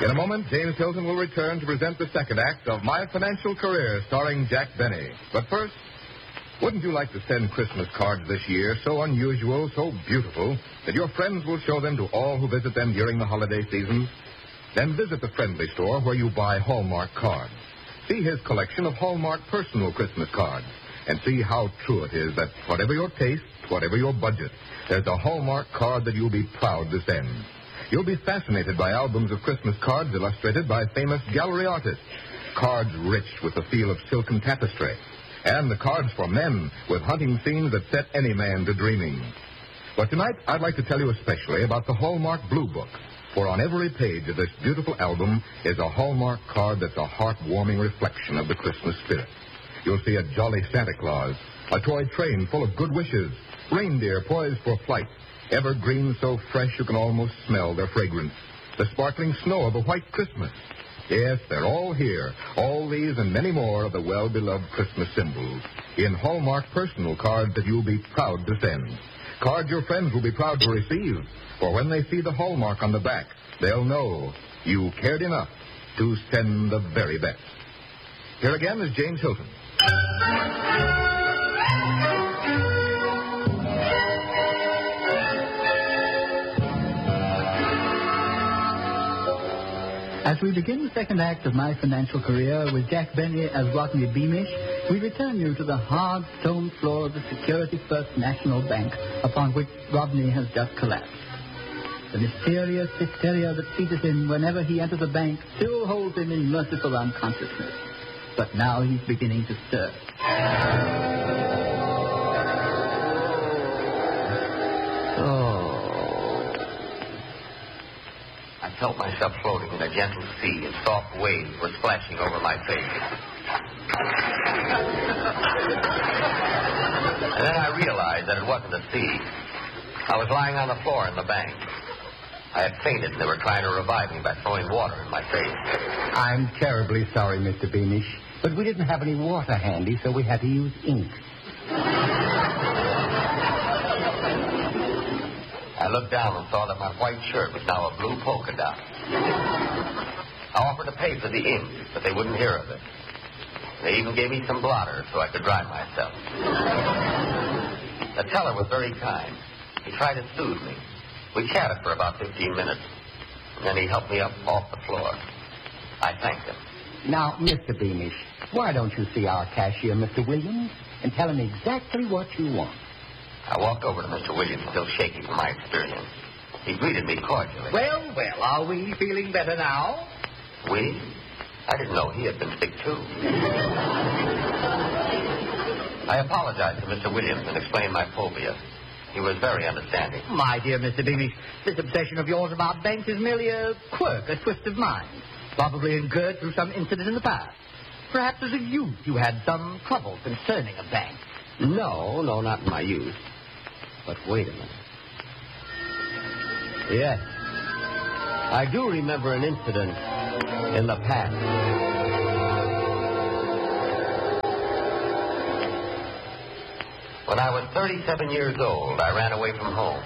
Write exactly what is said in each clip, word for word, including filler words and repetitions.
In a moment, James Hilton will return to present the second act of My Financial Career, starring Jack Benny. But first, wouldn't you like to send Christmas cards this year so unusual, so beautiful, that your friends will show them to all who visit them during the holiday season? Then visit the friendly store where you buy Hallmark cards. See his collection of Hallmark personal Christmas cards and see how true it is that whatever your taste, whatever your budget, there's a Hallmark card that you'll be proud to send. You'll be fascinated by albums of Christmas cards illustrated by famous gallery artists, cards rich with the feel of silken tapestry, and the cards for men with hunting scenes that set any man to dreaming. But tonight, I'd like to tell you especially about the Hallmark Blue Book, for on every page of this beautiful album is a Hallmark card that's a heartwarming reflection of the Christmas spirit. You'll see a jolly Santa Claus, a toy train full of good wishes, reindeer poised for flight, evergreens so fresh you can almost smell their fragrance, the sparkling snow of a white Christmas. Yes, they're all here, all these and many more of the well-beloved Christmas symbols, in Hallmark personal cards that you'll be proud to send. Cards your friends will be proud to receive, for when they see the Hallmark on the back, they'll know you cared enough to send the very best. Here again is James Hilton. As we begin the second act of My Financial Career with Jack Benny as Rodney Beamish, we return you to the hard stone floor of the Security First National Bank upon which Rodney has just collapsed. The mysterious hysteria that seizes him whenever he enters a bank still holds him in merciful unconsciousness. But now he's beginning to stir. Oh. I felt myself floating in a gentle sea, and soft waves were splashing over my face. And then I realized that it wasn't a sea. I was lying on the floor in the bank. I had fainted, and they were trying to revive me by throwing water in my face. I'm terribly sorry, Mister Beamish, but we didn't have any water handy, so we had to use ink. I looked down and saw that my white shirt was now a blue polka dot. I offered to pay for the ink, but they wouldn't hear of it. They even gave me some blotter so I could dry myself. The teller was very kind. He tried to soothe me. We chatted for about fifteen minutes, and then he helped me up off the floor. I thanked him. Now, Mister Beamish, why don't you see our cashier, Mister Williams, and tell him exactly what you want? I walked over to Mister Williams, still shaking from my experience. He greeted me cordially. Well, well, are we feeling better now? We? I didn't know he had been sick, too. I apologized to Mister Williams and explained my phobia. He was very understanding. My dear Mister Beamish, this obsession of yours about banks is merely a quirk, a twist of mind, probably incurred through some incident in the past. Perhaps as a youth you had some trouble concerning a bank. No, no, not in my youth. But wait a minute. Yes. I do remember an incident in the past. When I was thirty-seven years old, I ran away from home.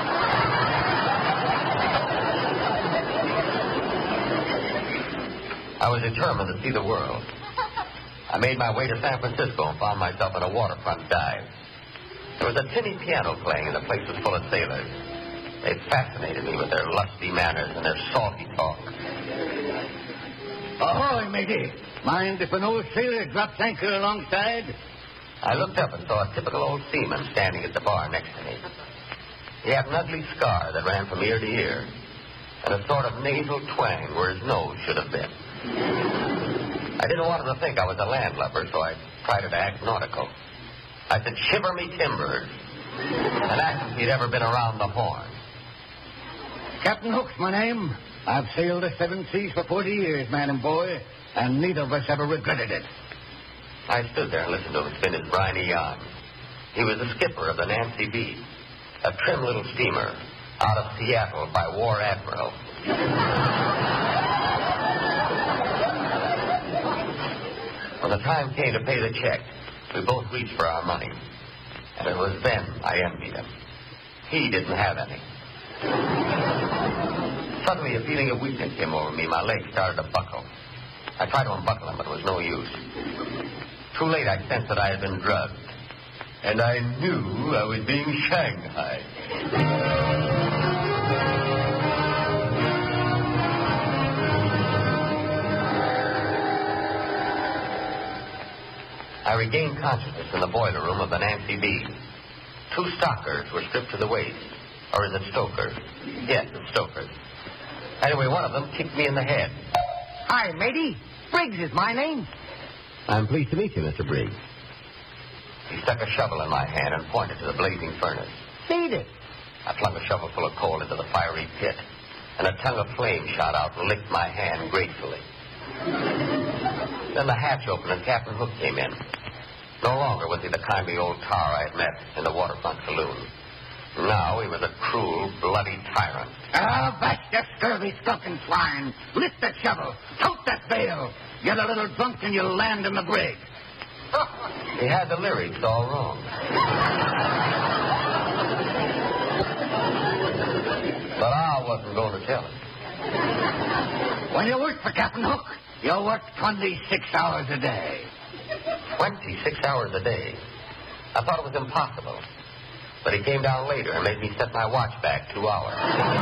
I was determined to see the world. I made my way to San Francisco and found myself in a waterfront dive. There was a tinny piano playing, and the place was full of sailors. They fascinated me with their lusty manners and their salty talk. Ahoy, matey. Mind if an old sailor drops anchor alongside? I looked up and saw a typical old seaman standing at the bar next to me. He had an ugly scar that ran from ear to ear, and a sort of nasal twang where his nose should have been. I didn't want him to think I was a landlubber, so I tried to act nautical. I said, "Shiver me timbers," and asked if he'd ever been around the Horn. Captain Hook's my name. I've sailed the seven seas for forty years, man and boy, and neither of us ever regretted it. I stood there and listened to him spin his briny yarn. He was the skipper of the Nancy B, a trim little steamer out of Seattle by War Admiral. When the time came to pay the check, we both reached for our money. And it was then I envied him. He didn't have any. Suddenly, a feeling of weakness came over me. My legs started to buckle. I tried to unbuckle them, but it was no use. Too late, I sensed that I had been drugged. And I knew I was being shanghaied. I regained consciousness in the boiler room of the Nancy B. Two stockers were stripped to the waist. Or is it stokers? Yes, it's stokers. Anyway, one of them kicked me in the head. Hi, matey. Briggs is my name. I'm pleased to meet you, Mister Briggs. He stuck a shovel in my hand and pointed to the blazing furnace. Feed it. I flung a shovelful of coal into the fiery pit, and a tongue of flame shot out and licked my hand gratefully. Then the hatch opened and Captain Hook came in. No longer was he the kindly old tar I had met in the waterfront saloon. Now he was a cruel, bloody tyrant. Oh, bash you scurvy skulking swine. Lift that shovel. Tote that bale. Get a little drunk and you'll land in the brig. He had the lyrics all wrong. But I wasn't going to tell him. When you work for Captain Hook, you work twenty-six hours a day. twenty-six hours a day? I thought it was impossible. But he came down later and made me set my watch back two hours.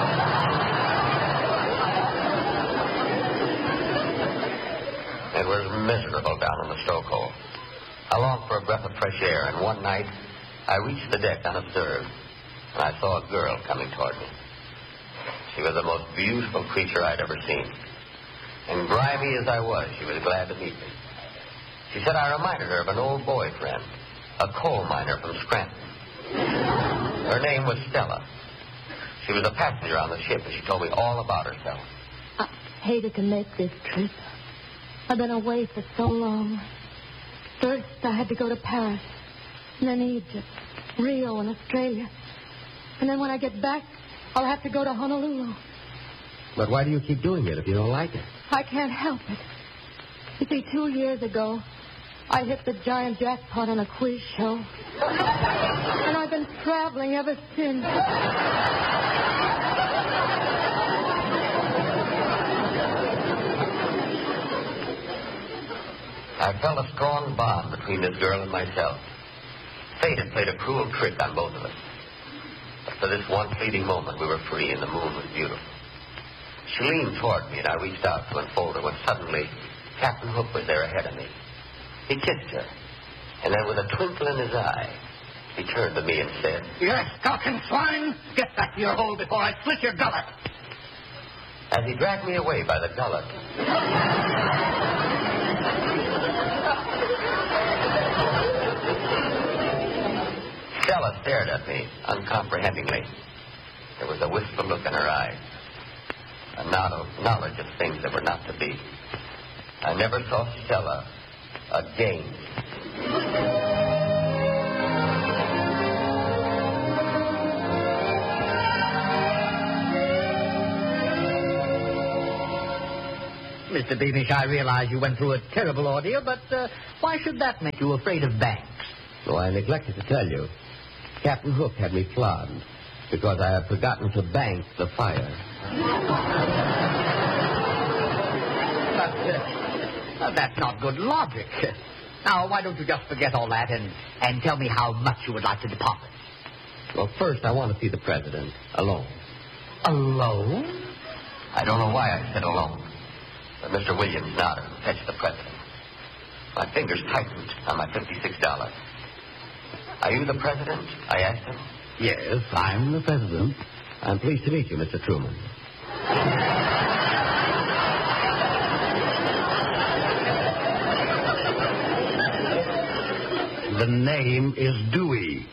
It was miserable down in the stokehole. I longed for a breath of fresh air, and one night I reached the deck unobserved, and I saw a girl coming toward me. She was the most beautiful creature I'd ever seen. And grimy as I was, she was glad to meet me. She said I reminded her of an old boyfriend, a coal miner from Scranton. Her name was Stella. She was a passenger on the ship, and she told me all about herself. I hated to make this trip. I've been away for so long. First, I had to go to Paris, and then Egypt, Rio, and Australia. And then when I get back, I'll have to go to Honolulu. But why do you keep doing it if you don't like it? I can't help it. You see, two years ago, I hit the giant jackpot on a quiz show. And I've been traveling ever since. I felt a strong bond between this girl and myself. Fate had played a cruel trick on both of us. But for this one fleeting moment, we were free, and the moon was beautiful. She leaned toward me, and I reached out to unfold her when suddenly Captain Hook was there ahead of me. He kissed her, and then with a twinkle in his eye, he turned to me and said, You skulking swine! Get back to your hole before I slit your gullet. As he dragged me away by the gullet, Stella stared at me uncomprehendingly. There was a wistful look in her eyes, a knowledge of things that were not to be. I never saw Stella again. Mister Beamish, I realize you went through a terrible ordeal, but uh, why should that make you afraid of banks? So I neglected to tell you. Captain Hook had me flogged because I had forgotten to bank the fire. But uh, uh, that's not good logic. Now, why don't you just forget all that and, and tell me how much you would like to deposit? Well, first, I want to see the president alone. Alone? I don't know why I said alone. But Mister Williams nodded and fetched the president. My fingers tightened on my fifty-six dollars. Are you the president? I asked him. Yes, I'm the president. I'm pleased to meet you, Mister Truman. The name is Dewey.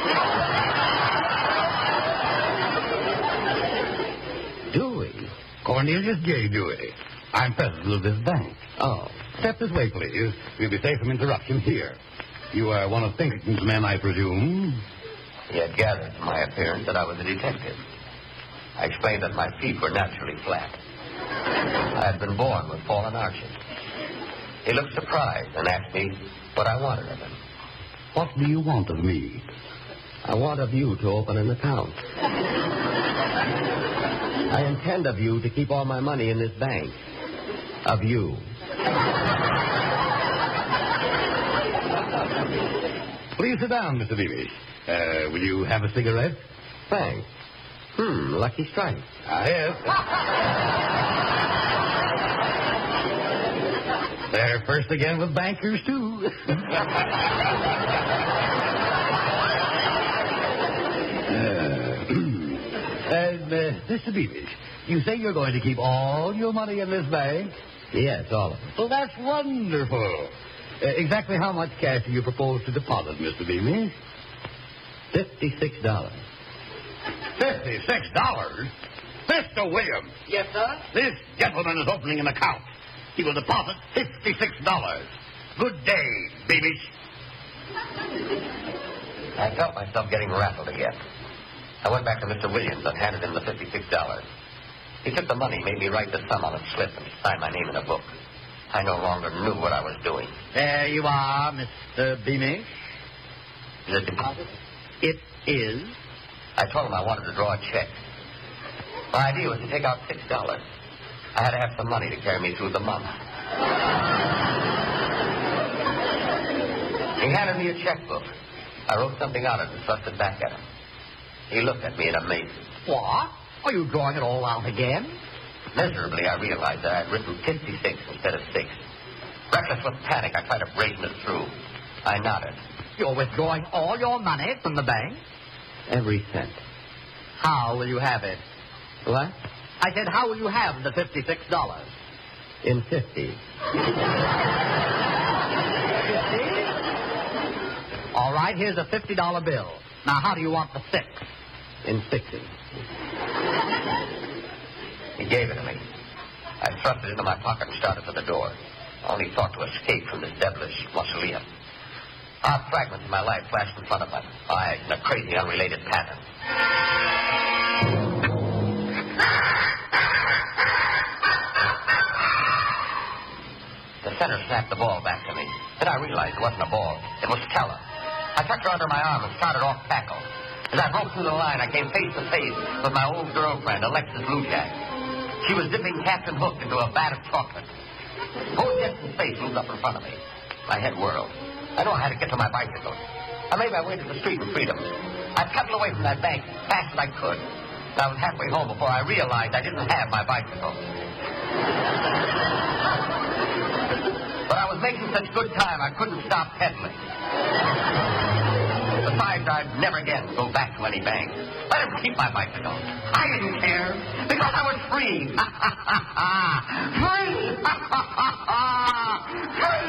Dewey? Cornelius J. Dewey. I'm president of this bank. Oh. Step this way, please. We'll be safe from interruption here. You are one of Pinkerton's men, I presume. He had gathered from my appearance that I was a detective. I explained that my feet were naturally flat. I had been born with fallen arches. He looked surprised and asked me what I wanted of him. What do you want of me? I want of you to open an account. I intend of you to keep all my money in this bank. Of you. Please sit down, Mister Beamish. Uh, will you have a cigarette? Thanks. Hmm, lucky strike. Ah, yes. They're first again with bankers, too. And, uh, Mister Beamish, you say you're going to keep all your money in this bank? Yes, all of it. Well, that's wonderful. Uh, exactly how much cash do you propose to deposit, Mister Beamish? Fifty-six dollars. Fifty-six dollars? Mister Williams. Yes, sir? This gentleman is opening an account. He will deposit fifty-six dollars. Good day, Beamish. I felt myself getting rattled again. I went back to Mister Williams and handed him the fifty-six dollars. He took the money, made me write the sum on a slip, and signed my name in a book. I no longer knew what I was doing. There you are, Mister Beamish. Is it deposit? It is. I told him I wanted to draw a check. My idea was to take out six dollars. I had to have some money to carry me through the month. He handed me a checkbook. I wrote something on it and thrust it back at him. He looked at me in amazement. What? Are you drawing it all out again? Miserably, I realized that I had written fifty-six instead of six. Reckless with panic, I tried to brazen it through. I nodded. You're withdrawing all your money from the bank? Every cent. How will you have it? What? I said, how will you have the fifty-six dollars? In fifty. All right, here's a fifty dollar bill. Now, how do you want the six? In sixes. He gave it to me. I thrust it into my pocket and started for the door. I only thought to escape from this devilish mausoleum. Odd fragments of my life flashed in front of my eyes in a crazy, unrelated pattern. The center snapped the ball back to me. Then I realized it wasn't a ball. It was Stella. I tucked her under my arm and started off tackle. As I broke through the line, I came face to face with my old girlfriend, Alexis Lujack. She was dipping Captain Hook into a vat of chocolate. Old Jetson's face moved up in front of me. My head whirled. I knew I had to get to my bicycle. I made my way to the street in freedom. I pedaled away from that bank as fast as I could. I was halfway home before I realized I didn't have my bicycle. But I was making such good time, I couldn't stop pedaling. Besides, I'd never again go back to any bank. Let him keep my bicycle. I didn't care, because I was free. Free!